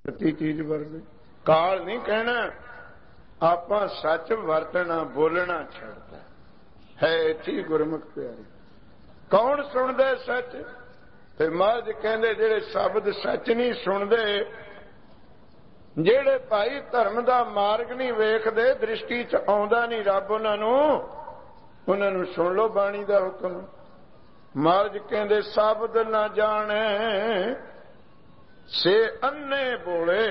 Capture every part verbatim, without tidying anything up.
ਪ੍ਰਤੀ ਚੀਜ਼ ਵਰਤੇ। ਕਾਲ ਨਹੀਂ ਕਹਿਣਾ, ਆਪਾਂ ਸੱਚ ਵਰਤਣਾ ਬੋਲਣਾ ਛੱਡਦਾ ਹੈ। ਇੱਥੇ ਗੁਰਮੁਖ ਪਿਆਰੇ ਕੌਣ ਸੁਣਦਾ ਸੱਚ? ਤੇ ਮਹਾਰਾਜ ਕਹਿੰਦੇ ਜਿਹੜੇ ਸ਼ਬਦ ਸੱਚ ਨਹੀਂ ਸੁਣਦੇ, ਜਿਹੜੇ ਭਾਈ ਧਰਮ ਦਾ ਮਾਰਗ ਨਹੀਂ ਵੇਖਦੇ, ਦ੍ਰਿਸ਼ਟੀ ਚ ਆਉਂਦਾ ਨਹੀਂ ਰੱਬ ਉਹਨਾਂ ਨੂੰ, ਉਹਨਾਂ ਨੂੰ ਸੁਣ ਲਓ ਬਾਣੀ ਦਾ ਹੁਕਮ। ਮਹਾਰਾਜ ਕਹਿੰਦੇ ਸ਼ਬਦ ਨਾ ਜਾਣੇ ਸੇ ਅੰਨੇ ਬੋਲੇ।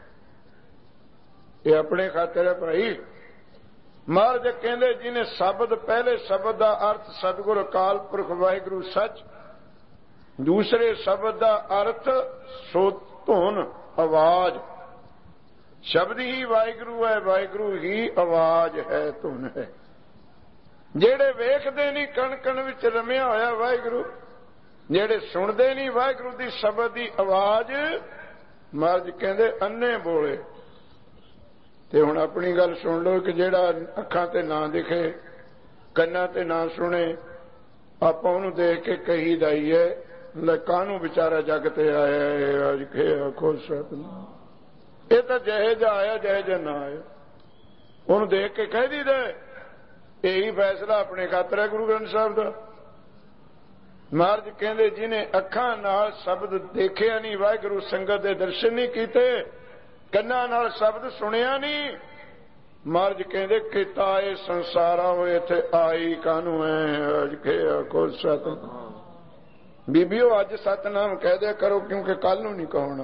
ਇਹ ਆਪਣੇ ਖਾਤਰ ਹੈ ਭਾਈ। ਮਹਾਰਾਜ ਕਹਿੰਦੇ ਜਿਹਨੇ ਸ਼ਬਦ, ਪਹਿਲੇ ਸ਼ਬਦ ਦਾ ਅਰਥ ਸਤਿਗੁਰ ਅਕਾਲ ਪੁਰਖ ਵਾਹਿਗੁਰੂ ਸੱਚ, ਦੂਸਰੇ ਸ਼ਬਦ ਦਾ ਅਰਥ ਸੋ ਧੁਨ ਆਵਾਜ਼। ਸ਼ਬਦ ਹੀ ਵਾਹਿਗੁਰੂ ਹੈ, ਵਾਹਿਗੁਰੂ ਹੀ ਆਵਾਜ਼ ਹੈ, ਧੁਨ ਹੈ। ਜਿਹੜੇ ਵੇਖਦੇ ਨਹੀਂ ਕਣ ਕਣ ਵਿੱਚ ਰਮਿਆ ਹੋਇਆ ਵਾਹਿਗੁਰੂ, ਜਿਹੜੇ ਸੁਣਦੇ ਨਹੀਂ ਵਾਹਿਗੁਰੂ ਦੀ ਸ਼ਬਦ ਦੀ ਆਵਾਜ਼, ਮਹਾਰਾਜ ਕਹਿੰਦੇ ਅੰਨੇ ਬੋਲੇ। ਤੇ ਹੁਣ ਆਪਣੀ ਗੱਲ ਸੁਣ ਲਓ ਕਿ ਜਿਹੜਾ ਅੱਖਾਂ ਤੇ ਨਾ ਦਿਖੇ, ਕੰਨਾਂ ਤੇ ਨਾ ਸੁਣੇ, ਆਪਾਂ ਉਹਨੂੰ ਦੇਖ ਕੇ ਕਹੀ ਦਾਈ ਹੈ ਲੈ ਕਾਹਨੂੰ ਵਿਚਾਰਾ ਜਗ ਤੇ ਆਇਆ ਅੱਜ ਖੇ ਆਖੋ ਸਤਿਨਾਮ। ਇਹ ਤਾਂ ਜਿਹੇ ਜਿਹਾ ਆਇਆ ਜਿਹੇ ਜਿਹਾ ਨਾ ਆਇਆ, ਉਹਨੂੰ ਦੇਖ ਕੇ ਕਹਿ ਦੀਦਾ। ਇਹੀ ਫੈਸਲਾ ਆਪਣੇ ਖਾਤਰ ਹੈ ਗੁਰੂ ਗ੍ਰੰਥ ਸਾਹਿਬ ਦਾ। ਮਹਾਰਾਜ ਕਹਿੰਦੇ ਜਿਹਨੇ ਅੱਖਾਂ ਨਾਲ ਸ਼ਬਦ ਦੇਖਿਆ ਨਹੀਂ, ਵਾਹਿਗੁਰੂ ਸੰਗਤ ਦੇ ਦਰਸ਼ਨ ਨਹੀਂ ਕੀਤੇ, ਕੰਨਾਂ ਨਾਲ ਸ਼ਬਦ ਸੁਣਿਆ ਨਹੀਂ, ਮਹਾਰਾਜ ਕਹਿੰਦੇ ਕੀਤਾ ਇਹ ਸੰਸਾਰਾ ਹੋਏ ਇੱਥੇ ਆਈ ਕਾਹਨੂੰ ਐ ਅੱਜ ਖੇ ਆਖੋ ਸਤਿਨਾਮ। ਬੀਬੀਓ ਅੱਜ ਸਤਨਾਮ ਕਹਿ ਦਿਆ ਕਰੋ, ਕਿਉਂਕਿ ਕੱਲ ਨੂੰ ਨਹੀਂ ਕਹਣਾ।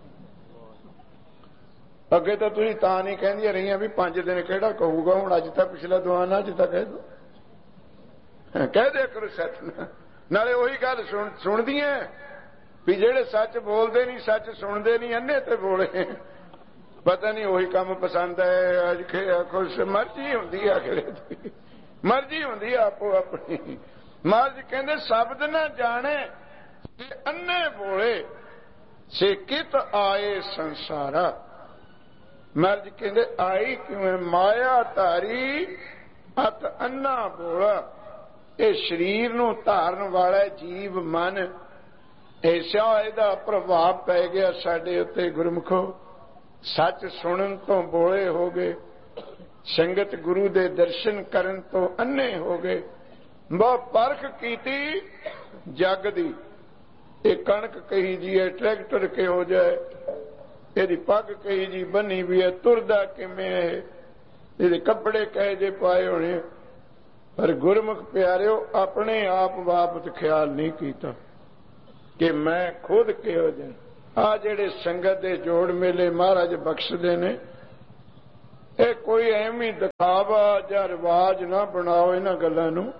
ਅੱਗੇ ਤਾਂ ਤੁਸੀਂ ਤਾਂ ਨਹੀਂ ਕਹਿੰਦੀਆਂ ਰਹੀਆਂ ਵੀ ਪੰਜ ਦਿਨ ਕਿਹੜਾ ਕਹੂਗਾ, ਹੁਣ ਅੱਜ ਤਾਂ ਪਿਛਲਾ ਦੁਆਨਾ ਅੱਜ ਤਾਂ ਕਹਿ ਦੋ, ਕਹਿ ਦਿਆ ਕਰੋ ਸਤਨਾਮ। ਨਾਲੇ ਉਹੀ ਗੱਲ ਸੁਣ ਸੁਣਦੀਆਂ ਵੀ ਜਿਹੜੇ ਸੱਚ ਬੋਲਦੇ ਨਹੀਂ, ਸੱਚ ਸੁਣਦੇ ਨਹੀਂ, ਅੰਨੇ ਤੇ ਬੋਲੇ। ਪਤਾ ਨਹੀਂ ਉਹੀ ਕੰਮ ਪਸੰਦ ਹੈ ਅੱਜ ਖੇ ਆਖੋ। ਮਰਜ਼ੀ ਹੁੰਦੀ ਆ, ਅਗਲੇ ਮਰਜ਼ੀ ਹੁੰਦੀ ਆ ਆਪੋ ਆਪਣੀ। ਮਹਾਰਾਜ ਕਹਿੰਦੇ ਸ਼ਬਦ ਨਾ ਜਾਣੇ ਤੇ ਅੰਨੇ ਬੋਲੇ ਸੇ ਕਿਤ ਆਏ ਸੰਸਾਰਾ। ਮਹਾਰਾਜ ਕਹਿੰਦੇ ਆਈ ਕਿਵੇਂ ਮਾਇਆ ਧਾਰੀ ਅਤ ਅੰਨਾ ਬੋਲਾ। ਇਹ ਸਰੀਰ ਨੂੰ ਧਾਰਨ ਵਾਲਾ ਜੀਵ ਮਨ, ਐਸਾ ਇਹਦਾ ਪ੍ਰਭਾਵ ਪੈ ਗਿਆ ਸਾਡੇ ਉੱਤੇ ਗੁਰਮੁਖੋ। ਸੱਚ ਸੁਣਨ ਤੋਂ ਬੋਲੇ ਹੋ ਗਏ, ਸੰਗਤ ਗੁਰੂ ਦੇ ਦਰਸ਼ਨ ਕਰਨ ਤੋਂ ਅੰਨੇ ਹੋ ਗਏ। ਬਹੁਤ ਪਰਖ ਕੀਤੀ ਜਗ ਦੀ। ਇਹ ਕਣਕ ਕਹੀ ਜੀ ਹੈ, ਟਰੈਕਟਰ ਕਿਹੋ ਜਿਹਾ ਹੈ, ਇਹਦੀ ਪੱਗ ਕਹੀ ਜੀ ਬੰਨੀ ਵੀ ਹੈ, ਤੁਰਦਾ ਕਿਵੇਂ ਹੈ, ਇਹਦੇ ਕੱਪੜੇ ਕਹੇ ਜੇ ਪਾਏ ਹੋਣੇ। ਪਰ ਗੁਰਮੁਖ ਪਿਆਰਿਓ ਆਪਣੇ ਆਪ ਬਾਬਤ ਖਿਆਲ ਨਹੀਂ ਕੀਤਾ ਕਿ ਮੈਂ ਖੁਦ ਕਿਹੋ ਜਿਹਾ। ਆ ਜਿਹੜੇ ਸੰਗਤ ਦੇ ਜੋੜ ਮੇਲੇ ਮਹਾਰਾਜ ਬਖਸ਼ਦੇ ਨੇ, ਇਹ ਕੋਈ ਐਵੇਂ ਦਿਖਾਵਾ ਜਾਂ ਰਿਵਾਜ ਨਾ ਬਣਾਓ ਇਹਨਾਂ ਗੱਲਾਂ ਨੂੰ।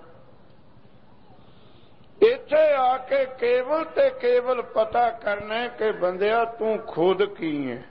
ਇੱਥੇ ਆ ਕੇ ਕੇਵਲ ਤੇ ਕੇਵਲ ਪਤਾ ਕਰਨਾ ਕਿ ਬੰਦਿਆ ਤੂੰ ਖੁਦ ਕੀ ਹੈ।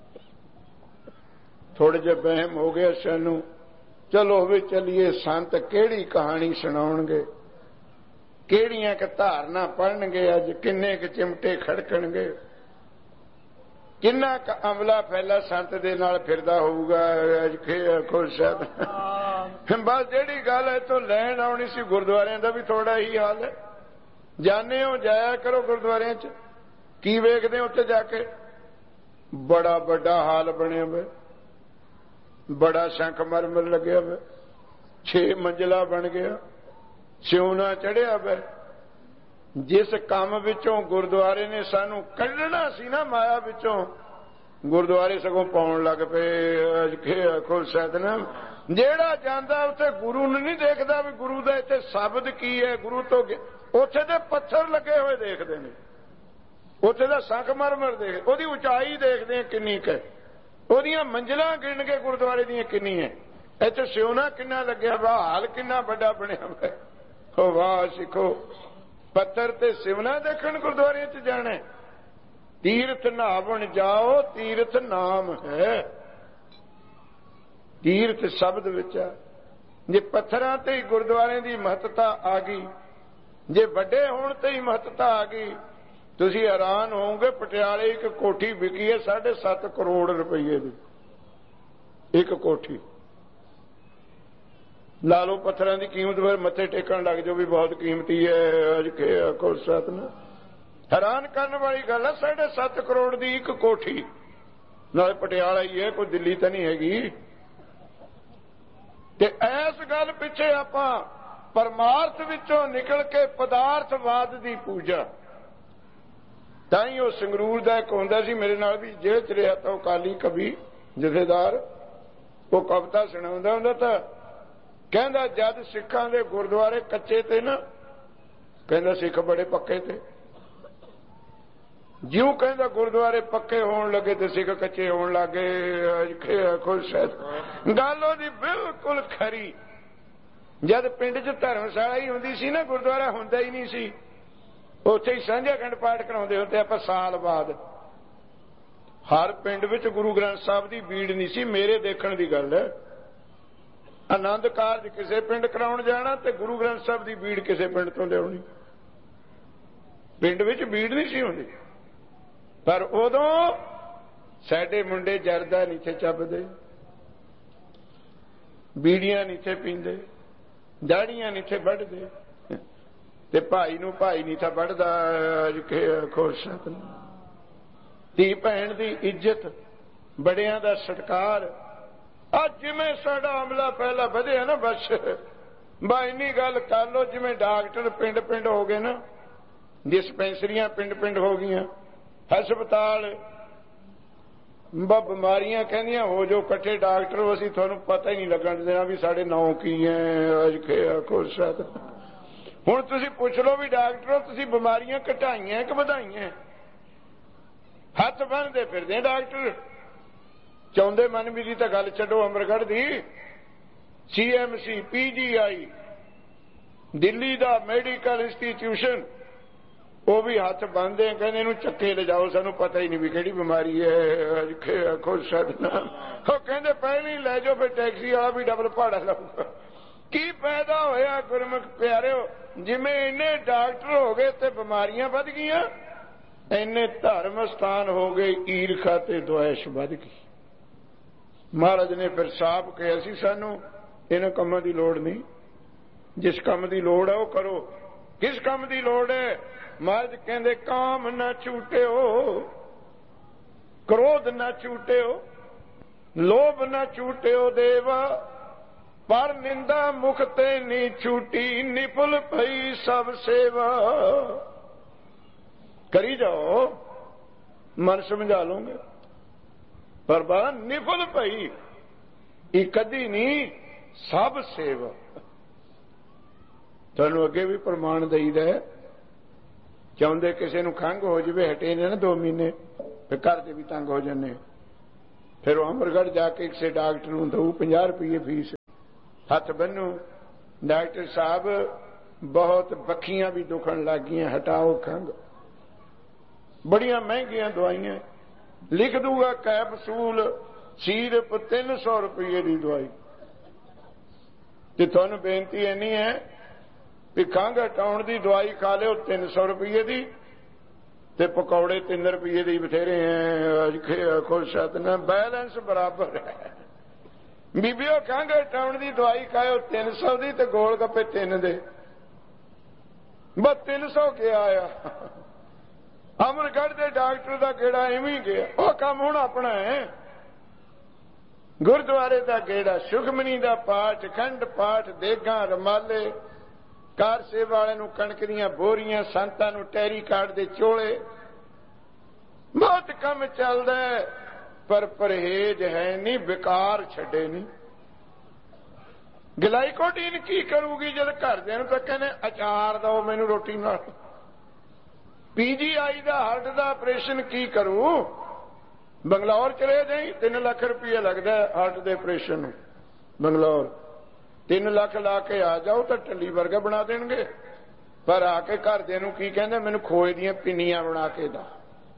ਥੋੜੇ ਜਿਹੇ ਵਹਿਮ ਹੋ ਗਿਆ ਸਾਨੂੰ, ਚਲੋ ਵੀ ਚੱਲੀਏ ਸੰਤ ਕਿਹੜੀ ਕਹਾਣੀ ਸੁਣਾਉਣਗੇ, ਕਿਹੜੀਆਂ ਕਿ ਧਾਰਨਾ ਪੜਨਗੇ, ਅੱਜ ਕਿੰਨੇ ਕੁ ਚਿਮਟੇ ਖੜਕਣਗੇ, ਕਿੰਨਾ ਕੁ ਅਮਲਾ ਫੈਲਾ ਸੰਤ ਦੇ ਨਾਲ ਫਿਰਦਾ ਹੋਊਗਾ ਅੱਜ ਖੇ ਖੁਸ਼। ਬਸ ਜਿਹੜੀ ਗੱਲ ਹੈ ਤੋਂ ਲੈਣ ਆਉਣੀ ਸੀ, ਗੁਰਦੁਆਰਿਆਂ ਦਾ ਵੀ ਥੋੜਾ ਹੀ ਹਾਲ ਹੈ। ਜਾਣੇ ਹੋ, ਜਾਇਆ ਕਰੋ ਗੁਰਦੁਆਰਿਆਂ ਚ, ਕੀ ਵੇਖਦੇ ਉੱਥੇ ਜਾ ਕੇ? ਬੜਾ ਵੱਡਾ ਹਾਲ ਬਣਿਆ ਹੋਇਆ, ਬੜਾ ਸ਼ੰਖ ਮਰਮਰ ਲੱਗਿਆ ਹੋਇਆ, ਛੇ ਮੰਜ਼ਿਲਾ ਬਣ ਗਿਆ, ਸਿਉਣਾ ਚੜਿਆ ਹੋਇਆ। ਜਿਸ ਕੰਮ ਵਿੱਚੋਂ ਗੁਰਦੁਆਰੇ ਨੇ ਸਾਨੂੰ ਕੱਢਣਾ ਸੀ ਨਾ, ਮਾਇਆ ਵਿੱਚੋਂ, ਗੁਰਦੁਆਰੇ ਸਗੋਂ ਪਾਉਣ ਲੱਗ ਪਏ ਅੱਜ ਖੇ ਆਖੋ ਸਤਿਨਾਮ। ਜਿਹੜਾ ਜਾਂਦਾ ਉੱਥੇ ਗੁਰੂ ਨੂੰ ਨਹੀਂ ਦੇਖਦਾ ਵੀ ਗੁਰੂ ਦਾ ਇੱਥੇ ਸ਼ਬਦ ਕੀ ਹੈ, ਗੁਰੂ ਤੋਂ ਉੱਥੇ ਦੇ ਪੱਥਰ ਲੱਗੇ ਹੋਏ ਦੇਖਦੇ ਨੇ, ਉੱਥੇ ਦਾ ਸੰਖ ਮਰਮਰ ਦੇਖ, ਉਹਦੀ ਉਚਾਈ ਦੇਖਦੇ ਆ ਕਿੰਨੀ ਕੁ, ਉਹਦੀਆਂ ਮੰਜ਼ਿਲਾਂ ਗਿਣ ਕੇ ਗੁਰਦੁਆਰੇ ਦੀਆਂ ਕਿੰਨੀ ਹੈ, ਇੱਥੇ ਸਿਉਣਾ ਕਿੰਨਾ ਲੱਗਿਆ ਵਾ, ਹਾਲ ਕਿੰਨਾ ਵੱਡਾ ਬਣਿਆ ਵਾ। ਹੋ ਵਾਹ ਸਿੱਖੋ, ਪੱਥਰ ਤੇ ਸਿਵਨਾ ਦੇਖਣ ਗੁਰਦੁਆਰੇ ਚ ਜਾਣਾ। ਤੀਰਥ ਨਹਾਵਣ ਜਾਓ, ਤੀਰਥ ਨਾਮ ਹੈ, ਤੀਰਥ ਸ਼ਬਦ ਵਿੱਚ ਆ। ਜੇ ਪੱਥਰਾਂ ਤੇ ਹੀ ਗੁਰਦੁਆਰੇ ਦੀ ਮਹੱਤਤਾ ਆ ਗਈ, ਜੇ ਵੱਡੇ ਹੋਣ ਤੇ ਹੀ ਮਹੱਤਤਾ ਆ ਗਈ, ਤੁਸੀਂ ਹੈਰਾਨ ਹੋਵੋਗੇ। ਪਟਿਆਲੇ ਇੱਕ ਕੋਠੀ ਵਿਕੀ ਹੈ ਸਾਢੇ ਸੱਤ ਕਰੋੜ ਰੁਪਈਏ ਦੀ, ਇੱਕ ਕੋਠੀ। ਲਾ ਲਓ ਪੱਥਰਾਂ ਦੀ ਕੀਮਤ, ਫਿਰ ਮੱਥੇ ਟੇਕਣ ਲੱਗ ਜਾਓ ਵੀ ਬਹੁਤ ਕੀਮਤੀ ਹੈ ਅੱਜ ਕੇ ਆਖੋ ਸਤਿਨਾਮ। ਹੈਰਾਨ ਕਰਨ ਵਾਲੀ ਗੱਲ ਹੈ, ਸਾਢੇ ਸੱਤ ਕਰੋੜ ਦੀ ਇੱਕ ਕੋਠੀ। नाले पटियाला ही है, कोई दिल्ली तो नहीं हैगी। ते इस गल पिछे आपां परमार्थ विचों निकल के पदार्थवाद की पूजा, ताई वो संगरूर का एक होंदा सी मेरे नाल भी जेल च रहा, तो अकाली कवि जथेदार, वो कविता सुणाउंदा हुंदा तां कहंदा जद सिखां दे गुरुद्वारे कच्चे थे ना, कहंदा सिख बड़े पक्के थे। ज्यों कहंदा गुरुद्वारे पक्के होण लगे तो सिख कच्चे होण लगे। खुश है गल ओहदी बिल्कुल खरी। जद पिंड च धर्मशाला ही हुंदी सी ना, गुरुद्वारा हुंदा ही नहीं सी, उत्थे ही सांझा अखंड पाठ कराउंदे हुंदे आपां साल बाद। हर पिंड विच गुरु ग्रंथ साहिब दी बीड़ नहीं सी। मेरे देखण दी गल है, आनंद कारज किसे पिंड कराउण जाना ते गुरु ग्रंथ साहिब दी बीड़ किसे पिंड तो लियाउणी। पिंड विच बीड़ नहीं सी हुंदी। पर उदों साडे मुंडे जरदा नहीं थे चबदे, बीड़ियां नहीं थे पींदे, दाड़ियां नहीं थे वढ़दे, ते भाई नूं भाई नहीं था वढ़दा। खुश धी भैन दी इज्जत, बड़ियां दा सत्कार। अज जिवें साडा अमला पहला वधिया ना, बस बा इन्नी गल कर लो, जिवें डॉक्टर पिंड पिंड हो गए ना, डिस्पेंसरियां पिंड पिंड हो गईयां, हस्पताल बीमारियां कहदियां हो जो कट्ठे डॉक्टर असीं तुहानूं पता ही नहीं लगन देना भी साडे नाम की है। खुश हुण तुसीं पुछ लो भी डॉक्टरों तुसीं बीमारियां घटाइयां कि वधाइयां? हथ बन्नदे फिरदे डॉक्टर। चाहुंदे मनवी दी तां गल छड्डो, अमरगढ़ दी C M C P G आई दिल्ली दा मैडिकल इंस्टीट्यूशन, वो भी हथ बन्नदे कहंदे इहनूं चक्के ले जाओ, सानूं पता ही नहीं भी किहड़ी बीमारी है। खुश वो कहंदे पहले ही लै जाओ, फिर टैक्सी वाला भी डबल भाड़ा लाऊगा। की पैदा होया गुरमुख प्यारिओ, जिवें इन्ने डॉक्टर हो गए ते बीमारियां वध गईयां, इन्ने धर्म स्थान हो गए ईरखा ते द्वेष वध गई। महाराज ने फिर साफ कहा सी सानूं इन्हां कामां दी लोड़ नहीं, जिस काम दी लोड़ है वो करो। किस काम दी लोड़ है? महाराज कहंदे काम न छूटिओ, क्रोध न छूटिओ, लोभ न छूटिओ देवा, पर निंदा मुख ते नी छूटी, निपुल भई सब सेवा। करी जाओ, मन समझा लोगे, पर बाला निपुल भई एक कदी नहीं सब सेवा। तुहानूं अगे भी प्रमाण दईदा है, चाहुंदे किसी नूं खंघ हो जाए, हटे ने ना दो महीने, फिर घर दे भी तंग हो जाने, फिर अमरगढ़ जाके किसी डॉक्टर नूं दऊ पचास रुपये फीस, हथ बन्नू डॉक्टर साहब बहुत बखियां भी दुखन लग गई, हटाओ खंघ। बड़ियां महंगियां दवाइयां लिख दूगा, कैप्सूल सिर्फ तीन सौ रुपये की दवाई। ते तुहानूं बेनती इन्नी है भी खंघ हटाउण दी दवाई खा लिओ तीन सौ रुपये की, ते पकौड़े तीन रुपये की बथेरे हैं। खुश ना बैलेंस बराबर है। बीबिओ खंघ हटाउण दी दवाई खाओ तीन सौ की, ते गोल गप्पे तीन दे, बस तीन सौ क्या आया। अमरगढ़ के डॉक्टर का गेड़ा इवें गया, वह काम हुण अपना है। गुरुद्वारे का गेड़ा, सुखमनी का पाठ, खंड पाठ, देगा रमाले, कार सेवा वाले नूं कणक दीआं बोरियां, संतां नूं टैरी कार्ड दे चोले, बहुत काम चलदा है, पर परहेज है नहीं, बेकार छड्डे नहीं। ग्लाइकोडीन की करूगी जद घरदिआं नूं तां कहने अचार दो मैनूं रोटी नाल। पीजी आई का हार्ट का ऑपरेशन की करूं? बंगलौर चले जाई, तीन लाख रुपया लगता है हार्ट के ऑपरेशन। बंगलौर तीन लाख ला के आ जाओ तो टल्ली वर्गा बना देंगे, पर आके घरदिआं नूं की कहंदे मैनूं खोए दीआं पिन्नियां बना के दा।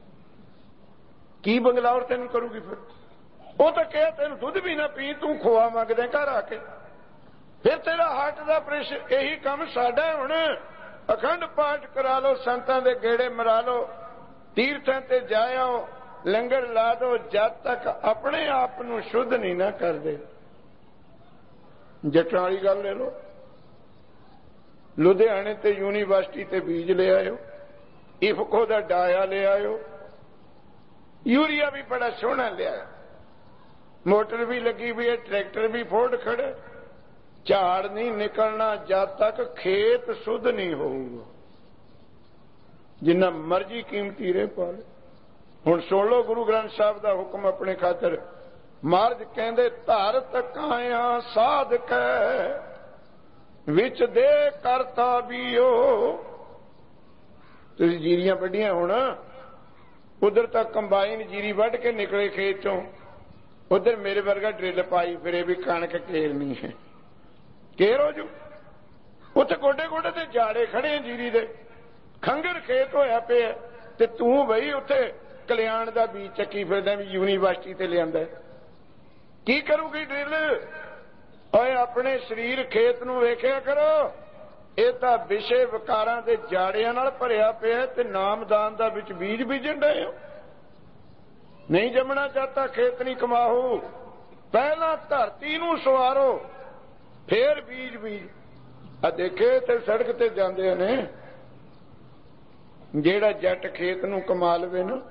की बंगलौर तेन करूगी? फिर वो तो कह तेन दुध भी ना पी, तू खोआ मंगदे घर आके, फिर तेरा हार्ट का ऑपरेशन। यही काम साडा हुण। अखंड पाठ करा लो, संतां दे गेड़े मरा लो, तीर्थां ते जाओ, लंगर ला दो, जब तक अपने आप नूं शुद्ध नहीं ना करदे। जट्टां वाली गल ले लो, लुधियाने ते यूनीवर्सिटी ते बीज ले आयो, इफको दा डाया ले आयो, यूरिया भी बड़ा सोहना लिया, मोटर भी लगी हुई है, ट्रैक्टर भी फोर्ड खड़े, झाड़ नहीं निकलना जब तक खेत शुद्ध नहीं होगा, जिन्ना मर्जी कीमती रे पा ले। हुण सुन लो गुरु ग्रंथ साहब का हुक्म अपने खातर। महाराज कहंदे धरत काया साधक विच दे करता बीओ। तुसीं जीरियां वड्डियां हुण, उधर तक कंबाइन जीरी वढ़ के निकले खेत चों, उधर मेरे वर्गा ड्रिल पाई फिरे भी कणक केरनी है, केर हो जू। उत्थे गोडे गोडे ते जाड़े खड़े जीरी दे, खंगर खेत होया पिया ते तूं बई उत्थे कल्याण दा बीज चक्की फिरदा भी यूनीवर्सिटी ते लिआंदा। की करूगी ड्रिल? ओए अपने शरीर खेत नूं वेखिया करो, ਇਹ ਤਾਂ ਵਿਸ਼ੇ ਵਿਕਾਰਾਂ ਦੇ ਜਾੜਿਆਂ ਨਾਲ ਭਰਿਆ ਪਿਆ ਤੇ ਨਾਮਦਾਨ ਦਾ ਵਿੱਚ ਬੀਜ ਬੀਜਣ ਡਏ ਹੋ। ਨਹੀਂ ਜੰਮਣਾ ਚਾਹਤਾ ਖੇਤ ਨਹੀਂ ਕਮਾਹੂ, ਪਹਿਲਾਂ ਧਰਤੀ ਨੂੰ ਸਵਾਰੋ ਫੇਰ ਬੀਜ ਬੀਜ। ਆ ਦੇਖੇ ਤੇ ਸੜਕ ਤੇ ਜਾਂਦੇ ਨੇ, ਜਿਹੜਾ ਜੱਟ ਖੇਤ ਨੂੰ ਕਮਾ ਲਵੇ ਨਾ,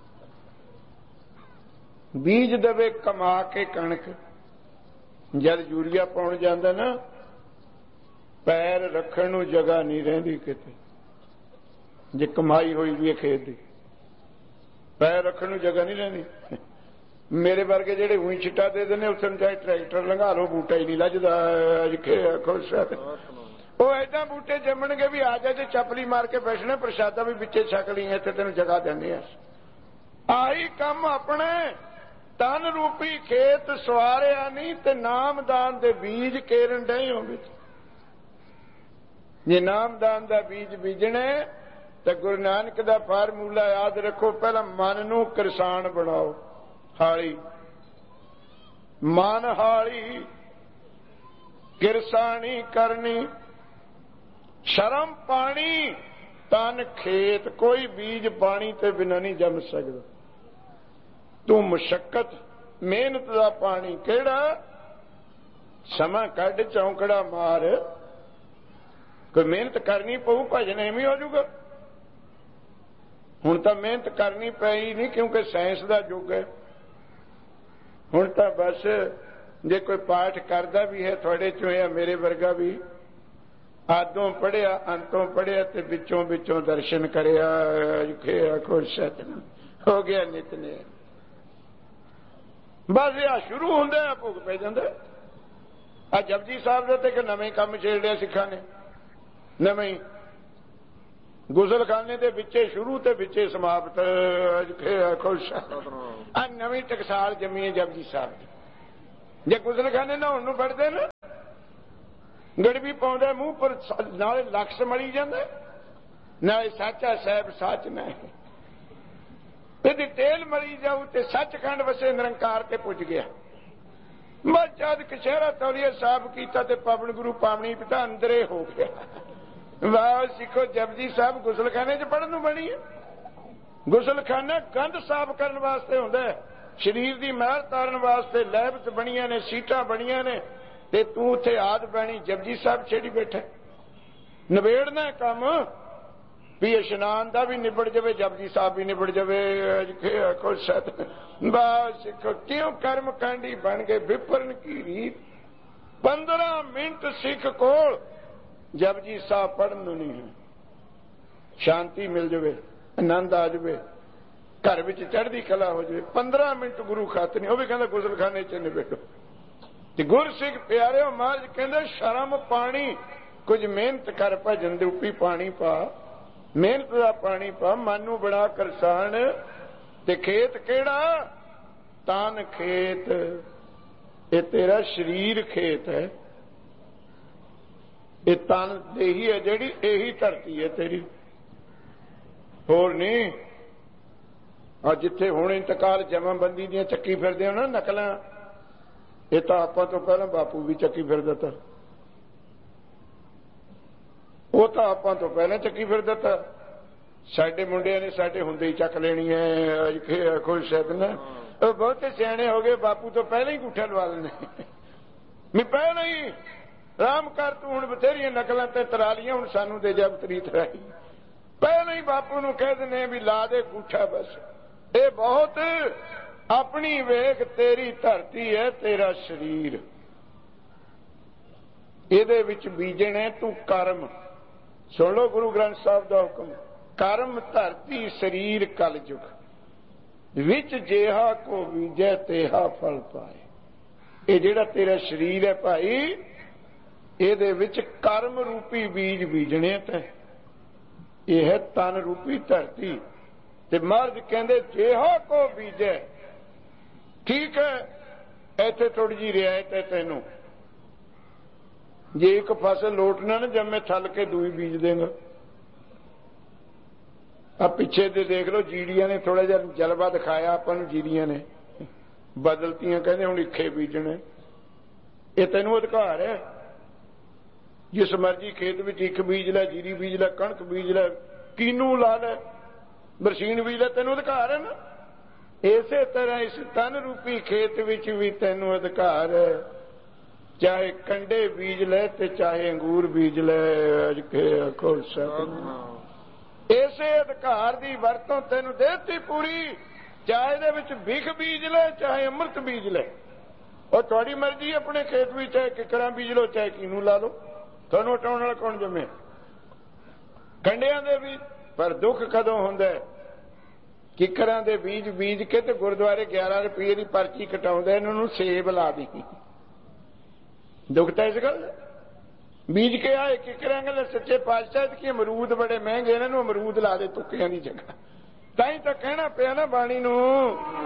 ਬੀਜ ਦੇਵੇ ਕਮਾ ਕੇ ਕਣਕ, ਜਦ ਯੂਰੀਆ ਪਾਉਣ ਜਾਂਦਾ ਨਾ, पैर रखण नूं जगह नहीं रहिंदी किते। जे कमाई हुई भी है खेत की, पैर रखण नूं जगह नहीं रहिंदी। मेरे वर्गे जेड़े उही छिट्टा दे देने, उस चाहे ट्रैक्टर लंघा लो, बूटा ही नहीं लजदा। खुश वो ऐसा बूटे जमणगे भी आ जाए, चपली मार के बैठने, प्रसादा भी बिच्चे छक ली, इत्थे तैनूं जगह देने। आही काम अपने तन रूपी खेत सवारिया नहीं ते नामदान दे बीज केरन डए हो। जे नामदान का बीज बीजना तो गुरु नानक का फार्मूला याद रखो, पहला मन नूं किरसान बनाओ, हाली मन हाली किरसानी करनी, शर्म पानी तन खेत, कोई बीज पानी ते बिना नहीं जम सकता। तू मुशक्कत मेहनत का पानी केड़ा, समा कढ़ चौंकड़ा मार, कोई मेहनत करनी पऊ, भजन एवं हो जाऊगा। हुण तां मेहनत करनी पई नहीं, क्योंकि साइंस का युग है। हुण तां बस जे कोई पाठ करदा भी है थोड़े चों, या मेरे वर्गा भी आदों पढ़िया अंतों पढ़िया ते विचों विचों दर्शन करिया, खुश हो गया नितने। बस यह शुरू होंदे भुग पै जांदा। आ जपजी साहब दे ते नवें काम छेड़िया सिखां ने, नवीं गुसलखाने के विचे शुरू ते विचे समाप्त। खुश आ नवीं टकसाल जमी है जपजी साहब की। जे गुसलखाने नहाउण नूं फड़दे ना, गड़बी पाउंदा मूंह पर, नाले लक्स मली जांदा, नाले साचा साहिब सच ना है, इहदी तेल मरी जाऊ ते सचखंड वसे निरंकार ते पुज गया। बस जद कशहरा तौलिया साहब कीता ते पवन गुरु पावनी पिता अंदरे हो गया। वाह सिखो, जपजी साहब गुसलखाने च पढ़न नूं बनी है। गुसलखाना गंद साफ करने वास्ते हुंदा है, शरीर की महल तारन वास्ते लैब च बणियां ने, सीटां बणियां ने, ते तूं उत्थे आद बैणी जपजी साहब छेड़ी बैठा। नवेड़ना काम भी इशनान का भी निबड़ जाए, जपजी साहब भी निबड़ जाए। खुश वाह सिखो, क्यों कर्म कांडी बन गए विपरन की रीत। पंद्रह मिनट सिख कोल जपजी साहब पढ़न नहीं है, शांति मिल जाए, आनंद आ जाए, घर में चढ़दी कला हो जाए। पंद्रह मिनट गुरु खातर नहीं, वह भी कहता गुसलखाने च निबेड़ो। गुर सिख प्यारे महाराज कहते शर्म पानी, कुछ मेहनत कर, भजन रूपी पानी पा, मेहनत का पानी पा, मन नूं बड़ा करसान। ते खेत केड़ा, तन खेत, ये तेरा शरीर खेत है, ये तन देही है जिहड़ी, यही धरती है तेरी, होर नहीं। और जिथे हुण इंतकाल जमाबंदी दी चक्की फिरदे हो ना नकलां, ये तो आपां तो पहलां बापू भी चक्की फिरदा था, वो तो आपां तो पहलां चक्की फिरदा था। साडे मुंडियां ने साडे हुंदे ही चक लेनी है। खुश शायद ना बहुते सियाणे हो गए, बापू तो पहले ही गुठा लवा लेने, मैं पहले ही राम कर तू हुण बथेरियां नकलां ते तरालियां, हुण सानू दे जा तरी तराई। पहले ही बापू नूं कह देने भी ला दे गुठा, बस ਇਹ ਬਹੁਤ ਆਪਣੀ ਵੇਖ ਤੇਰੀ ਧਰਤੀ ਹੈ, ਤੇਰਾ ਸਰੀਰ, ਇਹਦੇ ਵਿੱਚ ਬੀਜਣੇ ਤੂੰ ਕਰਮ। ਸੁਣ ਲਓ ਗੁਰੂ ਗ੍ਰੰਥ ਸਾਹਿਬ ਦਾ ਹੁਕਮ, ਕਰਮ ਧਰਤੀ ਸਰੀਰ ਕਲਯੁਗ ਵਿੱਚ ਜਿਹਾ ਕੋ ਬੀਜੈ ਤੇਹਾ ਫਲ ਪਾਏ। ਇਹ ਜਿਹੜਾ ਤੇਰਾ ਸਰੀਰ ਹੈ ਭਾਈ, ਇਹਦੇ ਵਿੱਚ ਕਰਮ ਰੂਪੀ ਬੀਜ ਬੀਜਣੇ ਤੈਂ। ਇਹ ਹੈ ਤਨ ਰੂਪੀ ਧਰਤੀ। ਤੇ ਮਹਾਰਾਜ ਕਹਿੰਦੇ ਜਿਹਾ ਕੋ ਬੀਜੈ। ਠੀਕ ਹੈ, ਇੱਥੇ ਥੋੜੀ ਜਿਹੀ ਰਿਆਇਤ ਹੈ ਤੈਨੂੰ, ਜੇ ਇੱਕ ਫਸਲ ਲੋਟਣਾ ਨਾ ਜੰਮੇ ਥੱਲ ਕੇ ਦੂਈ ਬੀਜ ਦੇਗਾ। ਆ ਪਿੱਛੇ ਤੇ ਦੇਖ ਲਓ, ਜੀੜੀਆਂ ਨੇ ਥੋੜਾ ਜਿਹਾ ਜਲਵਾ ਦਿਖਾਇਆ ਆਪਾਂ ਨੂੰ, ਜੀੜੀਆਂ ਨੇ ਬਦਲਤੀਆਂ, ਕਹਿੰਦੇ ਹੁਣ ਇੱਖੇ ਬੀਜਣੇ। ਇਹ ਤੈਨੂੰ ਅਧਿਕਾਰ ਹੈ, ਜਿਸ ਮਰਜੀ ਖੇਤ ਵਿੱਚ ਇੱਕ ਬੀਜ ਲੈ, ਜੀਰੀ ਬੀਜ ਲੈ, ਕਣਕ ਬੀਜ ਲੈ, ਕੀਨੂ ਲਾ ਲੈ, ਬਰਸੀਨ ਬੀਜ ਲੈ, ਤੈਨੂੰ ਅਧਿਕਾਰ ਹੈ ਨਾ। ਇਸੇ ਤਰ੍ਹਾਂ ਇਸ ਤਨ ਰੂਪੀ ਖੇਤ ਵਿੱਚ ਵੀ ਤੈਨੂੰ ਅਧਿਕਾਰ ਹੈ, ਚਾਹੇ ਕੰਡੇ ਬੀਜ ਲੈ ਤੇ ਚਾਹੇ ਅੰਗੂਰ ਬੀਜ ਲੈ। ਅਜ ਕੇ ਆਖੋ ਸਤਿਨਾਮ। ਇਸੇ ਅਧਿਕਾਰ ਦੀ ਵਰਤੋਂ ਤੈਨੂੰ ਦੇਤੀ ਪੂਰੀ, ਚਾਹੇ ਇਹਦੇ ਵਿੱਚ ਭਿਖ ਬੀਜ ਲੈ ਚਾਹੇ ਅੰਮ੍ਰਿਤ ਬੀਜ ਲੈ। ਉਹ ਤੁਹਾਡੀ ਮਰਜ਼ੀ, ਆਪਣੇ ਖੇਤ ਵਿੱਚ ਚਾਹੇ ਕਿਕਰਾਂ ਬੀਜ ਲਓ ਚਾਹੇ ਕੀਨੂ ਲਾ ਲਓ, ਤੁਹਾਨੂੰ ਹਟਾਉਣ ਵਾਲਾ ਕੌਣ ਜੰਮੇ। ਕੰਡਿਆਂ ਦੇ ਵੀ ਪਰ ਦੁੱਖ ਕਦੋਂ ਹੁੰਦਾ, ਕਿਕਰਾਂ ਦੇ ਬੀਜ ਬੀਜ ਕੇ ਤੇ ਗੁਰਦੁਆਰੇ ਗਿਆਰਾਂ ਰੁਪਏ ਦੀ ਪਰਚੀ ਕਟਾਉਂਦੇ, ਇਹਨਾਂ ਨੂੰ ਸੇਬ ਲਾ ਦੀ। ਦੁੱਖ ਤਾਂ ਇਸ ਗੱਲ ਬੀਜ ਕੇ ਆਏ ਕਿਕਰਾਂ ਗੱਲ ਸੱਚੇ ਪਾਤਸ਼ਾਹ ਕੀ ਅਮਰੂਦ ਬੜੇ ਮਹਿੰਗੇ, ਇਹਨਾਂ ਨੂੰ ਅਮਰੂਦ ਲਾ ਦੇ ਤੁੱਕਿਆਂ ਦੀ ਜਗ੍ਹਾ। ਤਾਂ ਹੀ ਤਾਂ ਕਹਿਣਾ ਪਿਆ ਨਾ ਬਾਣੀ ਨੂੰ।